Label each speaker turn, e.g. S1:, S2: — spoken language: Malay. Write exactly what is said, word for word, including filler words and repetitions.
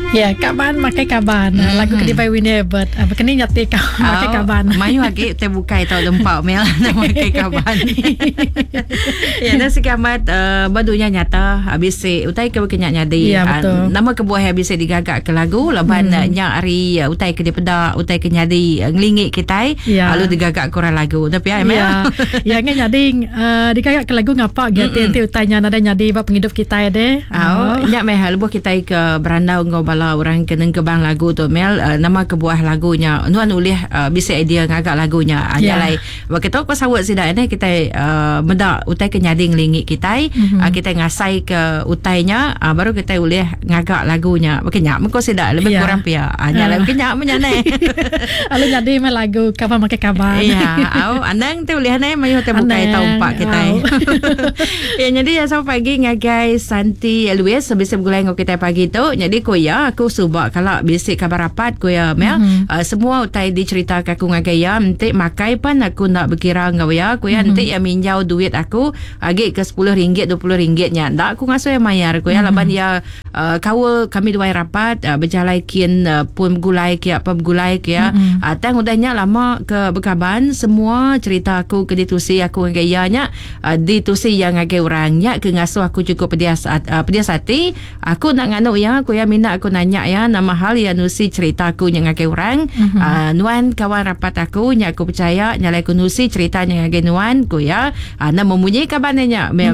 S1: Ya, kaban makai kaban. Mm-hmm. Lagu Kedipai Winnie Bird. Uh, Kini nyati kau oh, makai kaban.
S2: Mayu lagi terbukai tau lempak mel makai kaban. Ya, nasi kamat uh, badunya nyata habis se utai ke kenyak nyadi.
S1: Ya, betul.
S2: Uh, nama kebuah habis se digagak ke lagu laban hmm. nyak hari uh, utai ke pedak utai ke nyadi uh, ngelingik kitai
S1: ya.
S2: Lalu digagak korang lagu. Tapi ya,
S1: ya. Ya, ngan nyadi uh, digagak ke lagu ngapa gitu nanti utainya nada nyadi bab penghidup kita deh.
S2: Oh, nyak meh lebuh kita ke berandau ngau bala orang kena kebang lagu tu Mel uh, nama kebuah lagunya nuan ulih uh, bisa idea ngagak lagunya ajalai yeah. Waktu kau sawat sidak ni kita uh, medak utai ke nyading lingit kita mm-hmm. uh, kita ngasai ke utainya uh, baru kita ulih ngagak lagunya makanya mengko sidak lebih yeah. kurang pia ajalai uh. kenyak menyane
S1: alu nyadi mah lagu kapan makai kaban
S2: ya au andang tu ulih ni mayu te bukai taumpak kita ya jadi ya sampai pagi ngagai Santi Luis sebisa gulai ngau kita pagi tu jadi ko ya aku subak kalau bisik kabar rapat ko ya Mel mm-hmm. uh, semua utai diceritakan aku ngagai ya nanti makai pan aku nak berkira ngau ya ko ya mm-hmm. nanti ya minjau duit aku agi ke sepuluh ringgit dua puluh ringgitnya ndak aku ngasuh yang mayar ko ya mm-hmm. laban ya uh, kau kami dua rapat uh, berjalai kian uh, pun gulai ke apa gulai ke ya mm-hmm. uh, tang udahnya lama ke bekaban semua cerita aku ke ditusi aku ngagai ya nya uh, ditusi yang ngagai orangnya ke ngasuh aku cukup pedias uh, pedias hati aku nak nganu ya aku ya minat aku nanya ya nama hal yang nusi cerita aku yang ngagai orang mm-hmm. uh, nuan kawan rapat aku nya aku percaya nyalai aku nusi cerita yang ngagai nuan ku ya uh, nak memunyi kabarnya